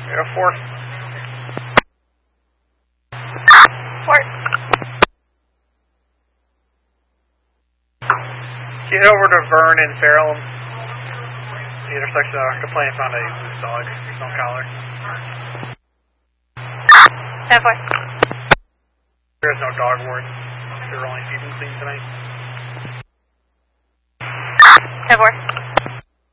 4. Get over to Vern and Farrell. The intersection of complaint found a loose dog, no collar. 10-4. There is no dog warden. They're only feeding clean tonight. 10-4.